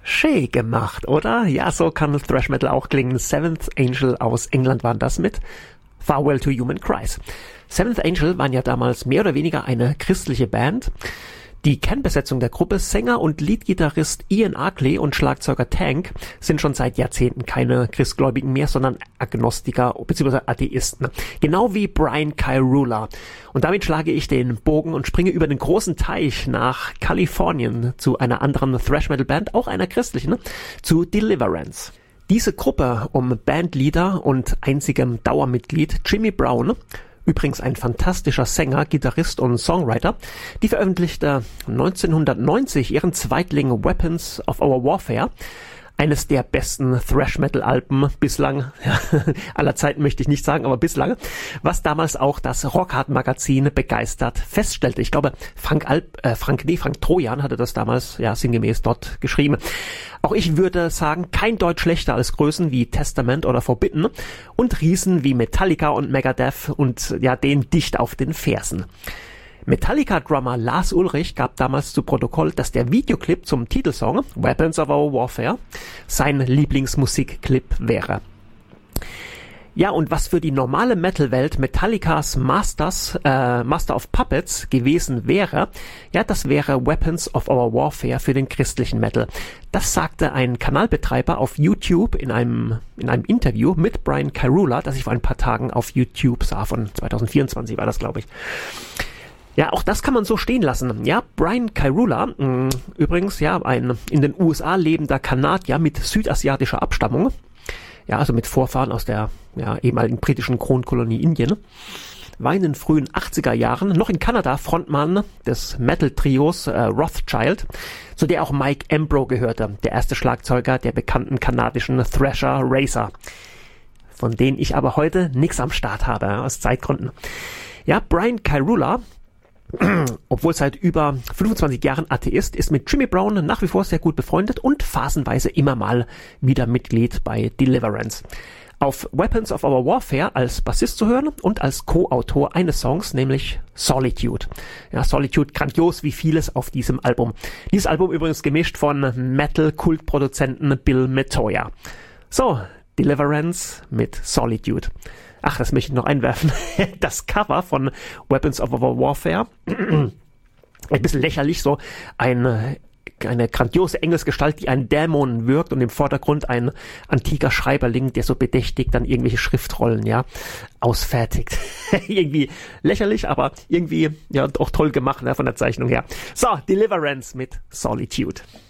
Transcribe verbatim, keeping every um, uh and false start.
Schön gemacht, oder? Ja, so kann Thrash Metal auch klingen. Seventh Angel aus England waren das mit Farewell to Human Cries. Seventh Angel waren ja damals mehr oder weniger eine christliche Band. Die Kernbesetzung der Gruppe, Sänger und Leadgitarrist Ian Arkley und Schlagzeuger Tank, sind schon seit Jahrzehnten keine Christgläubigen mehr, sondern Agnostiker bzw. Atheisten. Genau wie Brian Kyrula. Und damit schlage ich den Bogen und springe über den großen Teich nach Kalifornien zu einer anderen Thrash-Metal-Band, auch einer christlichen, zu Deliverance. Diese Gruppe um Bandleader und einzigem Dauermitglied Jimmy Brown, übrigens ein fantastischer Sänger, Gitarrist und Songwriter, die veröffentlichte neunzehnhundertneunzig ihren Zweitling Weapons of Our Warfare, eines der besten Thrash-Metal-Alben bislang, ja, aller Zeiten möchte ich nicht sagen, aber bislang, was damals auch das Rockhard-Magazin begeistert feststellte. Ich glaube, Frank Alp, äh, Frank, nee, Frank Trojan hatte das damals, ja, sinngemäß dort geschrieben. Auch ich würde sagen, kein Deut schlechter als Größen wie Testament oder Forbidden und Riesen wie Metallica und Megadeth und ja, den dicht auf den Fersen. Metallica-Drummer Lars Ulrich gab damals zu Protokoll, dass der Videoclip zum Titelsong Weapons of Our Warfare sein Lieblingsmusikclip wäre. Ja, und was für die normale Metal-Welt Metallicas Masters, äh, Master of Puppets gewesen wäre, ja, das wäre Weapons of Our Warfare für den christlichen Metal. Das sagte ein Kanalbetreiber auf YouTube in einem, in einem Interview mit Brian Kyrula, das ich vor ein paar Tagen auf YouTube sah, von zwanzig vierundzwanzig war das, glaube ich. Ja, auch das kann man so stehen lassen. Ja, Brian Kyrula, mh, übrigens, ja, ein in den U S A lebender Kanadier mit südasiatischer Abstammung. Ja, also mit Vorfahren aus der ja, ehemaligen britischen Kronkolonie Indien. War in den frühen achtziger Jahren noch in Kanada Frontmann des Metal-Trios äh, Rothschild, zu der auch Mike Ambro gehörte, der erste Schlagzeuger der bekannten kanadischen Thrasher Racer, von denen ich aber heute nichts am Start habe, aus Zeitgründen. Ja, Brian Kyrula, obwohl seit über fünfundzwanzig Jahren Atheist, ist mit Jimmy Brown nach wie vor sehr gut befreundet und phasenweise immer mal wieder Mitglied bei Deliverance. Auf Weapons of Our Warfare als Bassist zu hören und als Co-Autor eines Songs, nämlich Solitude. Ja, Solitude, grandios wie vieles auf diesem Album. Dieses Album übrigens gemischt von Metal-Kultproduzenten Bill Metoyer. So, Deliverance mit Solitude. Ach, das möchte ich noch einwerfen. Das Cover von Weapons of Our Warfare. Ein bisschen lächerlich, so ein, eine grandiose Engelsgestalt, die einen Dämon wirkt und im Vordergrund ein antiker Schreiberling, der so bedächtig dann irgendwelche Schriftrollen, ja, ausfertigt. Irgendwie lächerlich, aber irgendwie, ja, auch toll gemacht, ne, von der Zeichnung her. So, Deliverance mit Solitude.